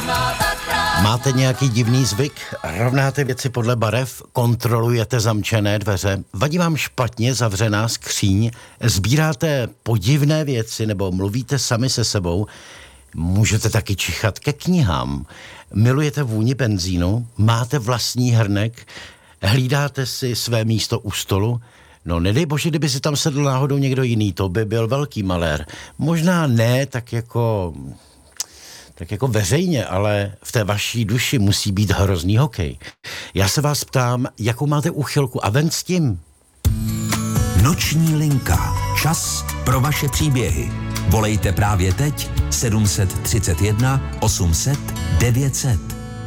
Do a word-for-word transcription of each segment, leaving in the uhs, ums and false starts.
Máte nějaký divný zvyk? Rovnáte věci podle barev? Kontrolujete zamčené dveře? Vadí vám špatně zavřená skříň? Sbíráte podivné věci nebo mluvíte sami se sebou? Můžete taky čichat ke knihám. Milujete vůni benzínu? Máte vlastní hrnek? Hlídáte si své místo u stolu? No nedej bože, kdyby si tam sedl náhodou někdo jiný, to by byl velký malér. Možná ne tak jako... tak jako veřejně, ale v té vaší duši musí být hrozný hokej. Já se vás ptám, jakou máte úchylku a ven s tím? Noční linka. Čas pro vaše příběhy. Volejte právě teď sedm set třicet jedna osm set devět set.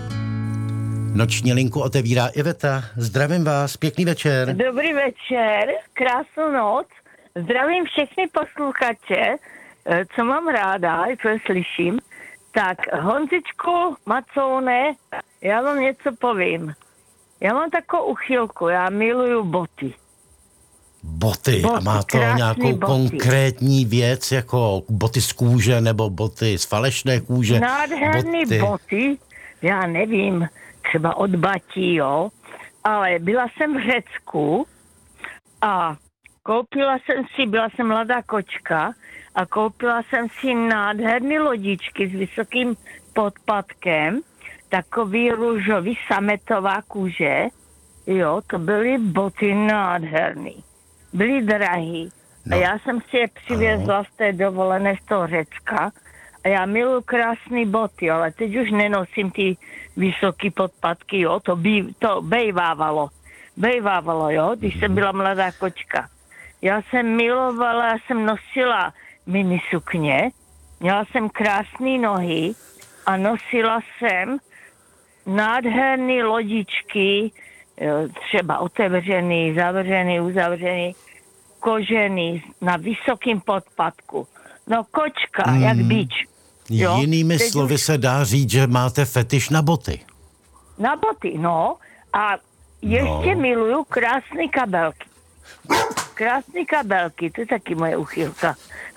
Noční linku otevírá Iveta. Zdravím vás, pěkný večer. Dobrý večer, krásnou noc. Zdravím všechny posluchače, co mám ráda, co je slyším. Tak, Honzičku, Macoune, já vám něco povím. Já mám takovou uchylku, já miluju boty. Boty, boty a má to nějakou boty. Konkrétní věc, jako boty z kůže nebo boty z falešné kůže? Nádherný boty, boty já nevím, třeba od batí, jo, ale byla jsem v Řecku a koupila jsem si, byla jsem mladá kočka, a koupila jsem si nádherný lodičky s vysokým podpatkem, takový růžový sametová kůže, jo, to byly boty nádherný. Byly drahý. No. A já jsem si je přivezla z té dovolené z toho Řecka a já miluji krásné boty, ale teď už nenosím ty vysoký podpatky, jo, to, bí, to bejvávalo. Bejvávalo, jo, když jsem byla mladá kočka. Já jsem milovala, já jsem nosila mini sukně, měla jsem krásné nohy a nosila jsem nádherné lodičky, třeba otevřený, zavřený, uzavřený, kožený, na vysokém podpatku. No kočka, mm. jak bič. Jo? Jinými Teď slovy už... se dá říct, že máte fetiš na boty. Na boty, no. A ještě no. miluju krásné kabelky. Krásný kabelky, to je taky moje uchylka.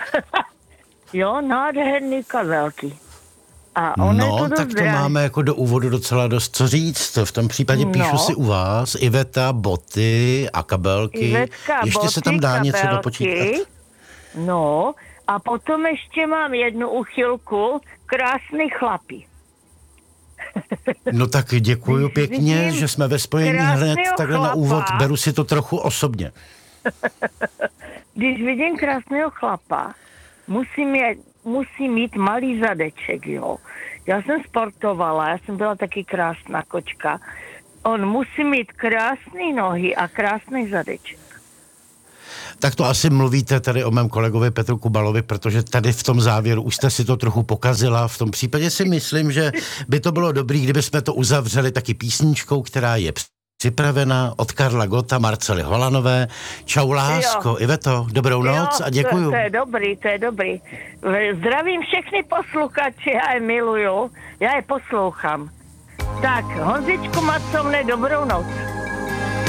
Jo, nádherný kabelky. A ono no, je to tak to drahý. máme jako do úvodu docela dost co říct. V tom případě píšu no. si u vás Iveta, boty a kabelky. Ivetka, ještě boty, se tam dá kabelky, něco dopočítat. No, a potom ještě mám jednu uchylku, krásný chlapi. No tak děkuju pěkně, vidím že jsme ve spojení hned takhle chlapa. Na úvod. Beru si to trochu osobně. Když vidím krásného chlapa, musím, je, musím mít malý zadeček, jo. Já jsem sportovala, já jsem byla taky krásná kočka. On musí mít krásné nohy a krásný zadeček. Tak to asi mluvíte tady o mém kolegovi Petru Kubalovi, protože tady v tom závěru už jste si to trochu pokazila. V tom případě si myslím, že by to bylo dobrý, kdyby jsme to uzavřeli taky písničkou, která je připravena od Karla Gotta, Marcely Holanové. Čau lásko, jo. Iveto, dobrou jo, noc a děkuju. To, to je dobrý, to je dobrý. Zdravím všechny posluchače, já je miluju, já je poslouchám. Tak, Honzičku Macovne, dobrou noc.